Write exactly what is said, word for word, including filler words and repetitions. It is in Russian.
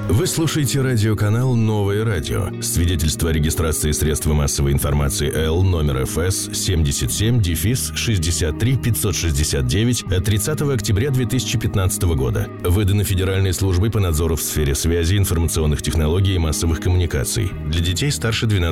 Вы слушаете радиоканал «Новое радио». Свидетельство о регистрации средства массовой информации Л номер эф эс семьдесят семь шестьдесят три пятьсот шестьдесят девять от тридцатого октября две тысячи пятнадцатого года. Выдано Федеральной службой по надзору в сфере связи, информационных технологий и массовых коммуникаций. Для детей старше двенадцати